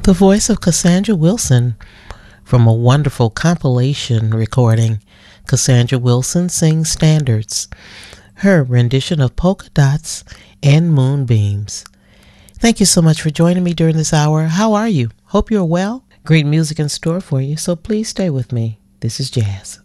The voice of Cassandra Wilson from a wonderful compilation recording, Cassandra Wilson Sings Standards, her rendition of Polka Dots and Moonbeams. Thank you so much for joining me during this hour. How are you? Hope you're well. Great music in store for you, so please stay with me. This is Jazz.